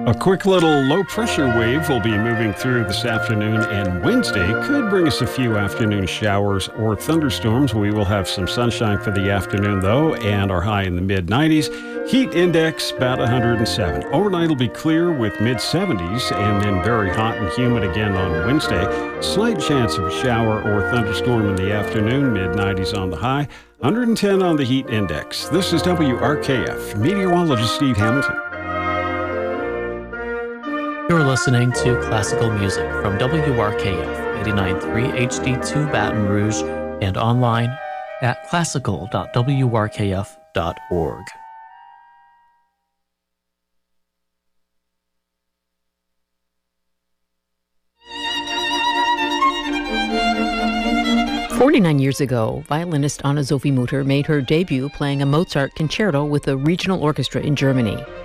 A quick little low pressure wave will be moving through this afternoon, and Wednesday could bring us a few afternoon showers or thunderstorms. We will have some sunshine for the afternoon, though, and our high in the mid 90s. Heat index about 107. Overnight will be clear with mid 70s, and then very hot and humid again on Wednesday. Slight chance of a shower or thunderstorm in the afternoon, mid 90s on the high, 110 on the heat index. This is WRKF meteorologist Steve Hamilton. You're listening to classical music from WRKF 89.3 HD2 Baton Rouge and online at classical.wrkf.org. "49 years ago, violinist Anna Sophie Mutter made her debut playing a Mozart concerto with a regional orchestra in Germany.